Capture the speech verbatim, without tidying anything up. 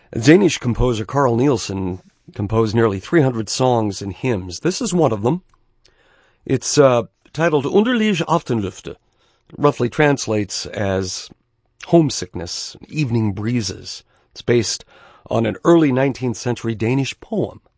Danish composer Carl Nielsen composed nearly three hundred songs and hymns. This is one of them. It's uh, titled Underlige Aftenlufte. It roughly translates as homesickness, evening breezes. It's based on an early nineteenth century Danish poem.